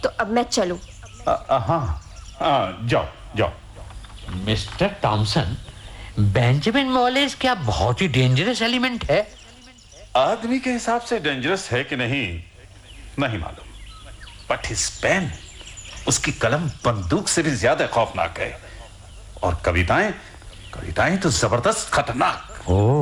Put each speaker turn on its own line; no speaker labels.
तो अब मैं चलूं?
हाँ, जाओ जाओ।
मिस्टर टॉमसन, बेंजामिन मॉलेस क्या बहुत ही डेंजरस एलिमेंट है?
आदमी के हिसाब से डेंजरस है कि नहीं नहीं मालूम, बट हिज पेन, उसकी कलम बंदूक से भी ज्यादा खौफनाक है। और कविताएं कविताएं तो जबरदस्त खतरनाक।
ओह।